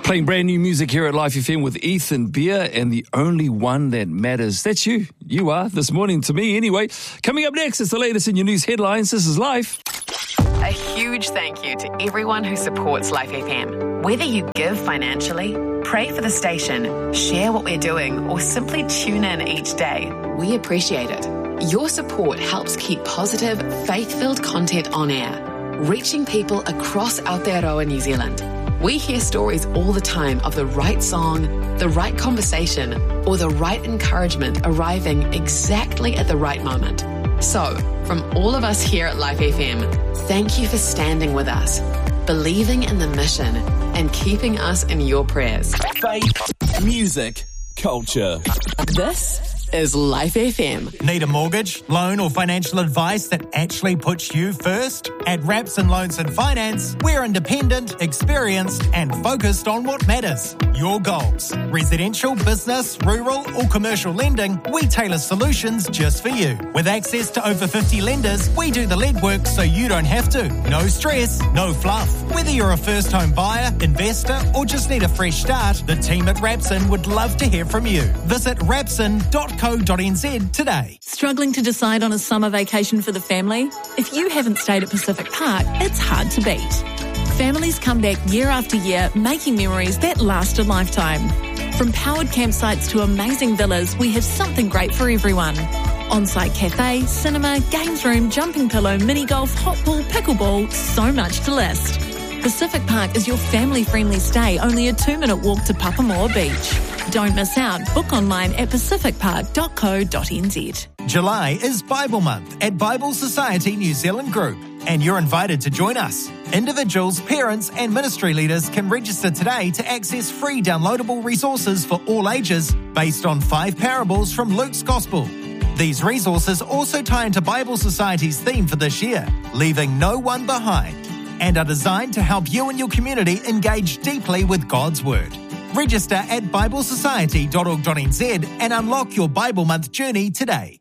Playing brand new music here at Life FM with Ethan Beer and the only one that matters. That's you. You are, this morning to me anyway. Coming up next is the latest in your news headlines. This is Life. A huge thank you to everyone who supports Life FM. Whether you give financially, pray for the station, share what we're doing, or simply tune in each day, we appreciate it. Your support helps keep positive, faith-filled content on air, reaching people across Aotearoa, New Zealand. We hear stories all the time of the right song, the right conversation, or the right encouragement arriving exactly at the right moment. So, from all of us here at Life FM, thank you for standing with us, believing in the mission, and keeping us in your prayers. Faith, music, culture. This is Life FM. Need a mortgage, loan or financial advice that actually puts you first? At Rapson Loans and Finance, we're independent, experienced and focused on what matters. Your goals. Residential, business, rural or commercial lending, we tailor solutions just for you. With access to over 50 lenders, we do the legwork so you don't have to. No stress, no fluff. Whether you're a first home buyer, investor or just need a fresh start, the team at Rapson would love to hear from you. Visit rapson.co.nz today. Struggling to decide on a summer vacation for the family? If you haven't stayed at Pacific Park, it's hard to beat. Families come back year after year, making memories that last a lifetime. From powered campsites to amazing villas, we have something great for everyone. On-site cafe, cinema, games room, jumping pillow, mini golf, hot pool, pickleball, so much to list. Pacific Park is your family-friendly stay, only a 2-minute walk to Papamoa Beach. Don't miss out. Book online at pacificpark.co.nz. July is Bible Month at Bible Society New Zealand Group, and you're invited to join us. Individuals, parents and ministry leaders can register today to access free downloadable resources for all ages based on 5 parables from Luke's Gospel. These resources also tie into Bible Society's theme for this year, leaving no one behind, and are designed to help you and your community engage deeply with God's Word. Register at biblesociety.org.nz and unlock your Bible Month journey today.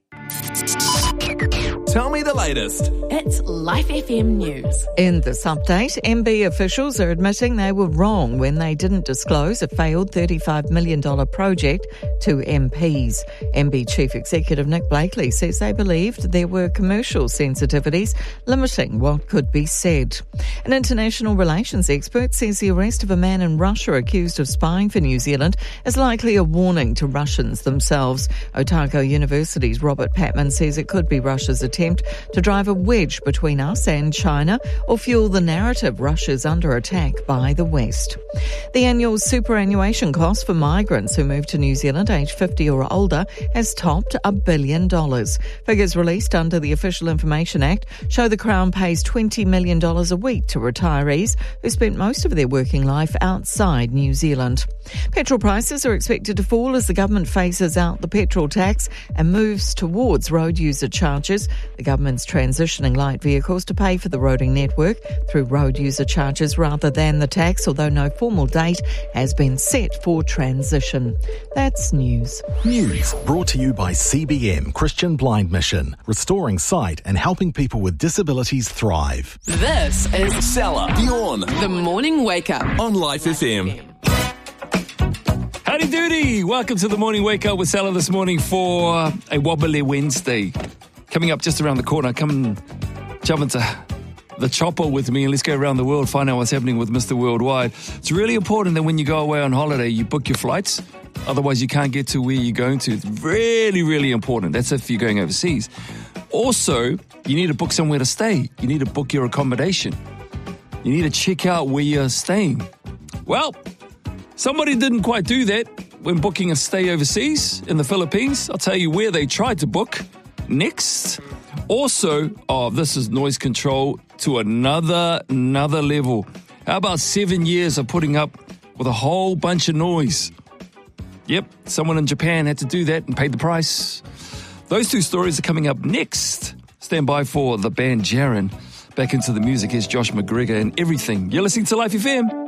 Tell me the latest. It's Life FM News. In this update, MB officials are admitting they were wrong when they didn't disclose a failed $35 million project to MPs. MB Chief Executive Nick Blakely says they believed there were commercial sensitivities limiting what could be said. An international relations expert says the arrest of a man in Russia accused of spying for New Zealand is likely a warning to Russians themselves. Otago University's Robert Patman says it could be Russia's attempt to drive a wedge between us and China or fuel the narrative Russia's under attack by the West. The annual superannuation cost for migrants who move to New Zealand aged 50 or older has topped $1 billion. Figures released under the Official Information Act show the Crown pays $20 million a week to retirees who spent most of their working life outside New Zealand. Petrol prices are expected to fall as the government phases out the petrol tax and moves towards road user charges. The government's transitioning light vehicles to pay for the roading network through road user charges rather than the tax, although no formal date has been set for transition. That's news. News brought to you by CBM Christian Blind Mission, restoring sight and helping people with disabilities thrive. This is Salah, Bjorn, The Morning Wake Up on Life FM. Howdy doody! Welcome to the Morning Wake Up with Salah this morning for a Wobbly Wednesday. Coming up just around the corner, come and jump into the chopper with me and let's go around the world, find out what's happening with Mr. Worldwide. It's really important that when you go away on holiday, you book your flights. Otherwise, you can't get to where you're going to. It's really, really important. That's if you're going overseas. Also, you need to book somewhere to stay. You need to book your accommodation. You need to check out where you're staying. Well, somebody didn't quite do that when booking a stay overseas in the Philippines. I'll tell you where they tried to book next. Also, this is noise control to another level. How about 7 years of putting up with a whole bunch of noise? Yep, someone in Japan had to do that and paid the price. Those two stories are coming up next. Stand by for the band Jaren. Back into the music, here's Josh McGregor and Everything. You're listening to Life FM.